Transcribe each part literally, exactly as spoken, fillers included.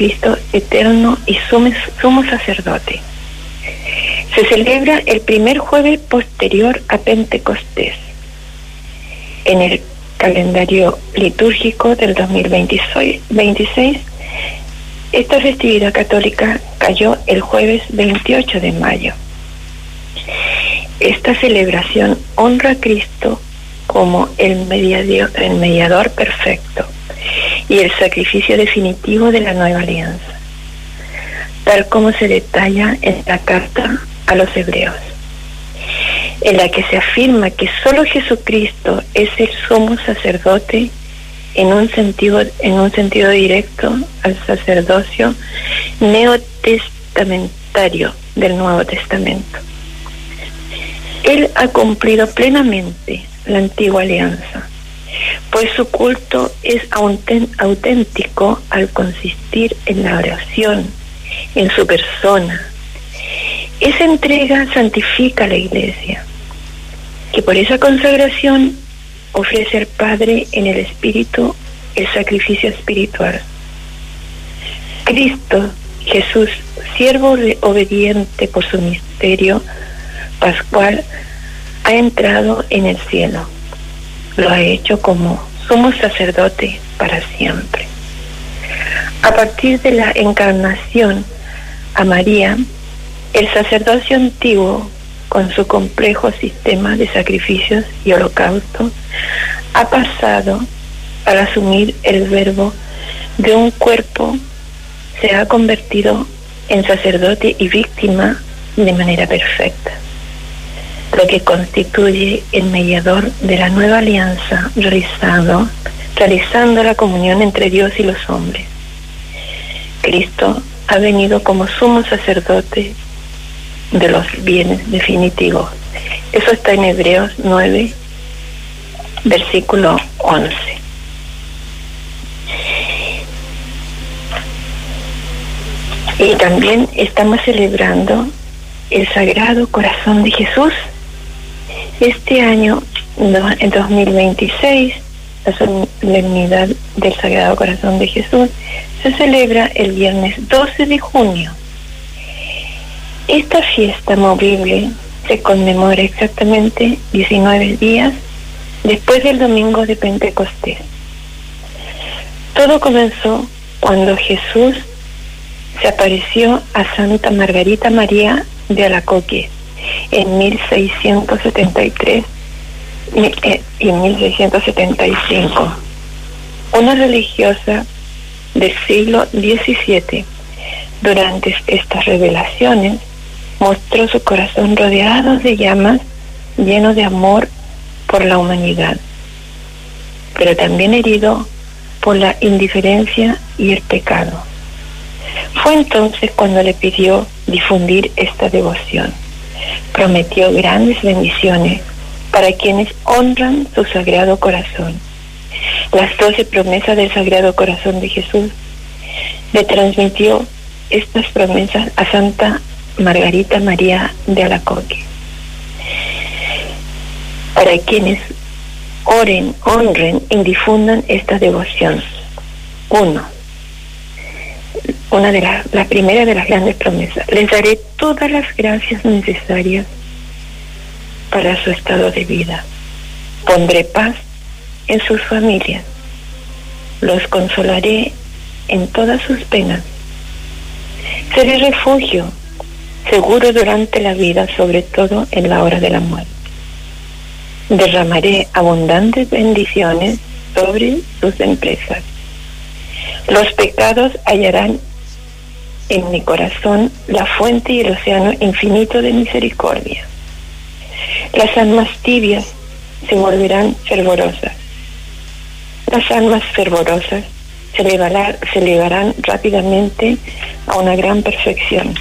Jesucristo, eterno y sumo, sumo sacerdote. Se celebra el primer jueves posterior a Pentecostés. En el calendario litúrgico del dos mil veintiséis, esta festividad católica cayó el jueves veintiocho de mayo. Esta celebración honra a Cristo como el mediador, el mediador perfecto y el sacrificio definitivo de la nueva alianza, tal como se detalla en la carta a los hebreos, en la que se afirma que solo Jesucristo es el sumo sacerdote en un sentido, en un sentido directo al sacerdocio neotestamentario del Nuevo Testamento. Él ha cumplido plenamente la antigua alianza, pues su culto es auténtico al consistir en la oración, en su persona. Esa entrega santifica a la Iglesia, que por esa consagración ofrece al Padre en el Espíritu el sacrificio espiritual. Cristo, Jesús, siervo obediente por su misterio pascual, ha entrado en el cielo. Lo ha hecho como sumo sacerdote para siempre. A partir de la encarnación a María, el sacerdocio antiguo, con su complejo sistema de sacrificios y holocaustos, ha pasado para asumir el verbo de un cuerpo, se ha convertido en sacerdote y víctima de manera perfecta, lo que constituye el mediador de la nueva alianza realizado, realizando la comunión entre Dios y los hombres. Cristo ha venido como sumo sacerdote de los bienes definitivos. Eso está en Hebreos nueve, versículo once. Y también estamos celebrando el Sagrado Corazón de Jesús. Este año, en dos mil veintiséis, la solemnidad del Sagrado Corazón de Jesús se celebra el viernes doce de junio. Esta fiesta movible se conmemora exactamente diecinueve días después del domingo de Pentecostés. Todo comenzó cuando Jesús se apareció a Santa Margarita María de Alacoque en mil seiscientos setenta y tres y mil seiscientos setenta y cinco, una religiosa del siglo diecisiete. Durante estas revelaciones mostró su corazón rodeado de llamas, lleno de amor por la humanidad, pero también herido por la indiferencia y el pecado. Fue entonces cuando le pidió difundir esta devoción. Prometió grandes bendiciones para quienes honran su Sagrado Corazón. Las doce promesas del Sagrado Corazón de Jesús le transmitió estas promesas a Santa Margarita María de Alacoque. Para quienes oren, honren y difundan esta devoción. Uno. Una de las, la primera de las grandes promesas: les daré todas las gracias necesarias para su estado de vida. Pondré paz en sus familias. Los consolaré en todas sus penas. Seré refugio seguro durante la vida, sobre todo en la hora de la muerte. Derramaré abundantes bendiciones sobre sus empresas. Los pecados hallarán en mi corazón la fuente y el océano infinito de misericordia. Las almas tibias se volverán fervorosas. Las almas fervorosas se elevarán, se elevarán rápidamente a una gran perfección.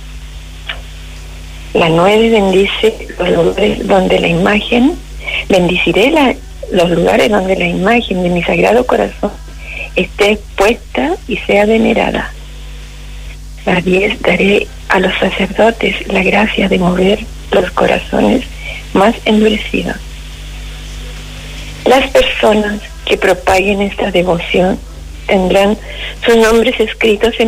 La nueve bendice los lugares donde la imagen, bendiciré la, los lugares donde la imagen de mi Sagrado Corazón esté expuesta y sea venerada. La diez, daré a los sacerdotes la gracia de mover los corazones más endurecidos. Las personas que propaguen esta devoción tendrán sus nombres escritos en